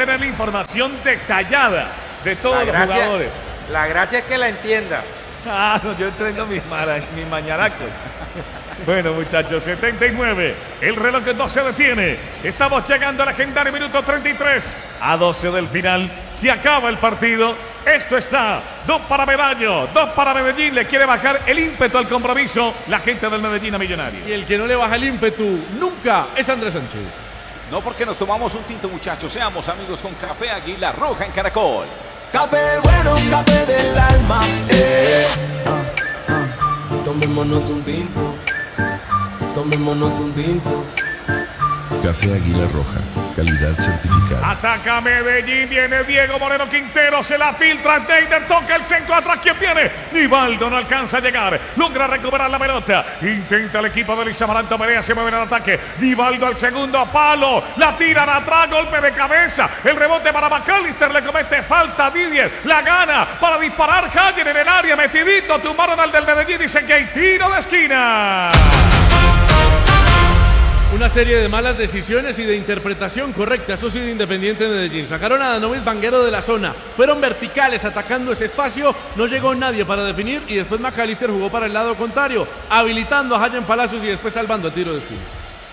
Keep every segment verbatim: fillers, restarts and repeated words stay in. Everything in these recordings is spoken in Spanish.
tener la información detallada de todos La los gracia, jugadores. la gracia es que la entienda. Ah, no, yo entreno mis, mara, mis mañaracos. Bueno, muchachos, setenta y nueve. El reloj no se detiene. Estamos llegando al legendario minuto treinta y tres. A doce del final. Se acaba el partido. Esto está. Dos para Medallo. Dos para Medellín. Le quiere bajar el ímpetu al compromiso la gente del Medellín a Millonarios. Y el que no le baja el ímpetu nunca es Andrés Sánchez. No, porque nos tomamos un tinto, muchachos. Seamos amigos con Café Águila Roja en Caracol. Café bueno, café del alma. Eh, ah, ah. Tomémonos un tinto. Tomémonos un tinto. Café Águila Roja, calidad certificada. Ataca Medellín, viene Diego Moreno Quintero, se la filtra, Deiner toca el centro, atrás, ¿quién viene? Nivaldo no alcanza a llegar, logra recuperar la pelota, intenta el equipo de Luis Amaranto Perea, se mueve en el ataque, Nivaldo al segundo palo, la tiran atrás, golpe de cabeza, el rebote para McAllister, le comete falta a Didier, la gana para disparar Haller en el área, metidito, tumbaron al del Medellín, dicen que hay tiro de esquina. Una serie de malas decisiones y de interpretación correcta, eso sí, de Independiente de Medellín. Sacaron a Danovis Vanguero de la zona, fueron verticales atacando ese espacio, no llegó nadie para definir y después McAllister jugó para el lado contrario, habilitando a Hayan Palacios y después salvando el tiro de esquina.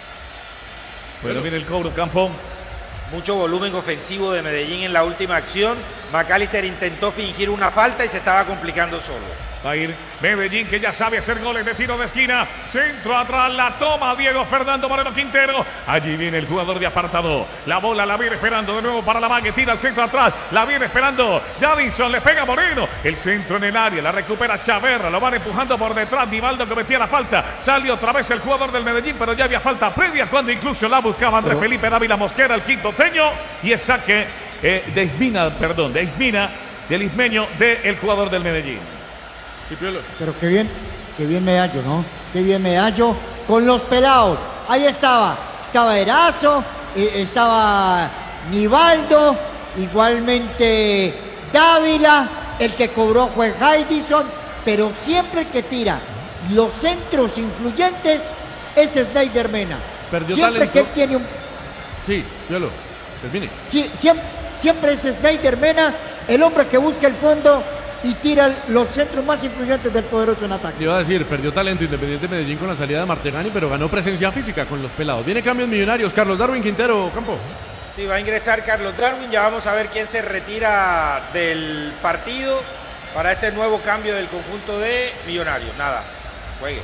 Bueno, viene el cobro, Campo. Mucho volumen ofensivo de Medellín en la última acción. McAllister intentó fingir una falta y se estaba complicando solo. Va a ir Medellín, que ya sabe hacer goles de tiro de esquina. Centro atrás, la toma Diego Fernando Moreno Quintero. Allí viene el jugador de apartado. La bola la viene esperando de nuevo para la Mague. Tira al centro atrás. La viene esperando Jadison. Le pega Moreno. El centro en el área. La recupera Chaverra. Lo van empujando por detrás. Nivaldo cometía la falta. Salió otra vez el jugador del Medellín, pero ya había falta previa cuando incluso la buscaba Andrés Felipe Dávila Mosquera, el quintoteño. Y es saque eh, de Ismina, perdón, de Ismina, del ismeño del jugador del Medellín. Pero qué bien, qué bien Medallo, ¿no? Qué bien Medallo con los pelados. Ahí estaba, estaba Erazo, eh, estaba Nivaldo, igualmente Dávila, el que cobró fue Jadison, pero siempre que tira los centros influyentes es Snyder Mena. Perdió siempre talento. que él tiene un... Sí, Yolo, define. Sí, siempre, siempre es Snyder Mena, el hombre que busca el fondo y tira los centros más influyentes del poderoso en ataque. Iba a decir, perdió talento Independiente Medellín con la salida de Martegani, pero ganó presencia física con los pelados. Viene cambios millonarios, Carlos Darwin Quintero, Campo. Sí, va a ingresar Carlos Darwin, ya vamos a ver quién se retira del partido para este nuevo cambio del conjunto de Millonarios. Nada, juegue.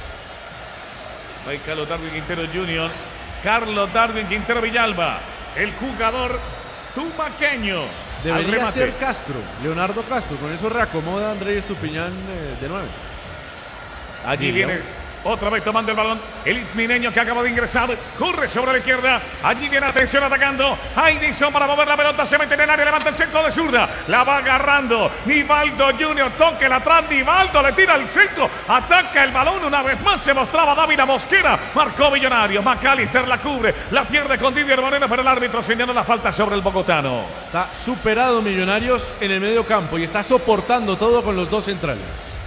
Ahí Carlos Darwin Quintero junior Carlos Darwin Quintero Villalba, el jugador tumaqueño. Debería ser Castro, Leonardo Castro, con eso reacomoda a Andrés Estupiñán eh, de nueve. Allí viene otra vez tomando el balón el ismineño que acaba de ingresar, corre sobre la izquierda, allí viene atención atacando Jadison para mover la pelota, se mete en el área, levanta el centro de zurda, la va agarrando Nivaldo junior, toque la atrás, Nivaldo le tira al centro, ataca el balón una vez más, se mostraba Dávila Mosquera, marcó Millonario, McAllister la cubre, la pierde con Didier Moreno, pero el árbitro señaló la falta sobre el bogotano. Está superado Millonarios en el medio campo y está soportando todo con los dos centrales.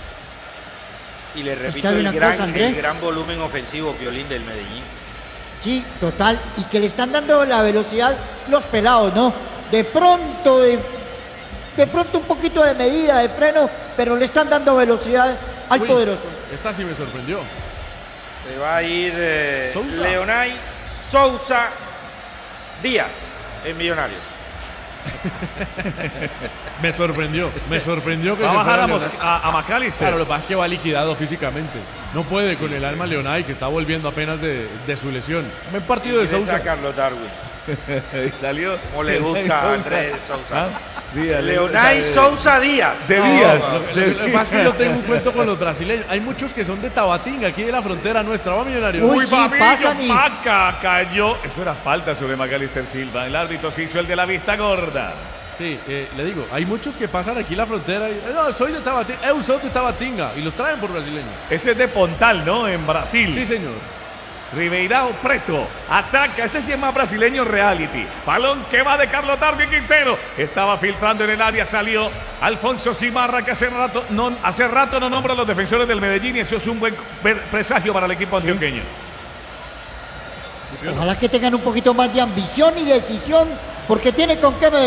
Y le repito, el gran, cosa, el gran volumen ofensivo, Piolín, del Medellín. Sí, total. Y que le están dando la velocidad los pelados, ¿no? De pronto, de, de pronto un poquito de medida, de freno, pero le están dando velocidad al Uy, poderoso. Esta sí me sorprendió. Se va a ir eh, Leonay Sousa Díaz en Millonarios. me sorprendió, me sorprendió que va se a bajar fuera a, a, a McAllister. Claro, lo que pasa es que va liquidado físicamente. No puede sí, con el sí, alma sí. Leonay, que está volviendo apenas de, de su lesión. Un partido de Sousa. Carlos Darwin. Salió. Como le gusta a Andrés Sousa. ¿Ah? Díaz, Leonay de... Sousa Díaz. De Díaz. No, no, lo, lo que pasa es que yo tengo un cuento con los brasileños. Hay muchos que son de Tabatinga, aquí de la frontera nuestra. Va Millonario. Uy, sí, pasa Maca cayó. Eso era falta sobre McAllister Silva. El árbitro se hizo el de la vista gorda. Sí, eh, le digo, hay muchos que pasan aquí la frontera y, no, soy de Tabatinga, eu soy de Tabatinga, y los traen por brasileños. Ese es de Pontal, ¿no? En Brasil. Sí, señor. Ribeirão Preto, ataca, ese sí es más brasileño reality. Balón que va de Carlos Darwin Quintero. Estaba filtrando en el área, salió Alfonso Simarra, que hace rato no, hace rato no nombra a los defensores del Medellín y eso es un buen presagio para el equipo antioqueño. Sí. Ojalá que tengan un poquito más de ambición y decisión, porque tiene con qué